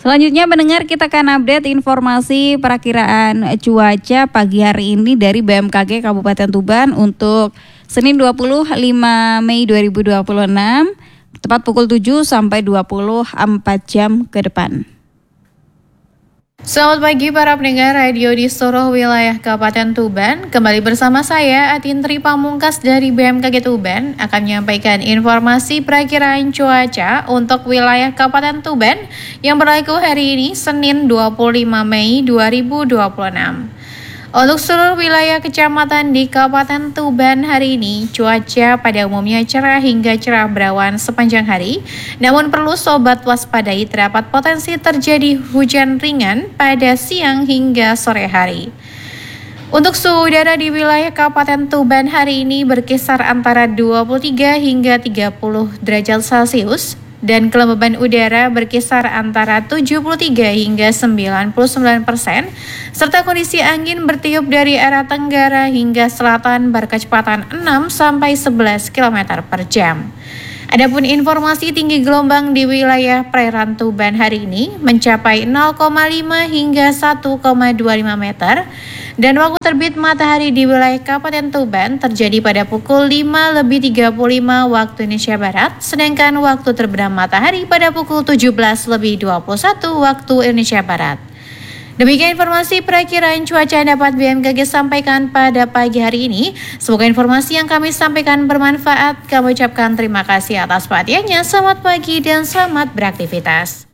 Selanjutnya mendengar kita akan update informasi perakiraan cuaca pagi hari ini dari BMKG Kabupaten Tuban untuk Senin 25 Mei 2026 tepat pukul 7 sampai 24 jam ke depan. Selamat pagi para pendengar radio di seluruh wilayah Kabupaten Tuban. Kembali bersama saya Atintri Pamungkas dari BMKG Tuban akan menyampaikan informasi perakiraan cuaca untuk wilayah Kabupaten Tuban yang berlaku hari ini Senin 25 Mei 2026. Untuk seluruh wilayah kecamatan di Kabupaten Tuban hari ini, cuaca pada umumnya cerah hingga cerah berawan sepanjang hari. Namun perlu sobat waspadai terdapat potensi terjadi hujan ringan pada siang hingga sore hari. Untuk suhu udara di wilayah Kabupaten Tuban hari ini berkisar antara 23 hingga 30 derajat Celcius. Dan kelembaban udara berkisar antara 73 hingga 99%, serta kondisi angin bertiup dari arah tenggara hingga selatan berkecepatan 6 sampai 11 km per jam. Adapun informasi tinggi gelombang di wilayah perairan Tuban hari ini mencapai 0,5 hingga 1,25 meter. Dan waktu terbit matahari di wilayah Kabupaten Tuban terjadi pada pukul 5:35 waktu Indonesia Barat, sedangkan waktu terbenam matahari pada pukul 17:21 waktu Indonesia Barat. Demikian informasi perakiraan cuaca yang dapat BMKG sampaikan pada pagi hari ini. Semoga informasi yang kami sampaikan bermanfaat. Kami ucapkan terima kasih atas perhatiannya. Selamat pagi dan selamat beraktivitas.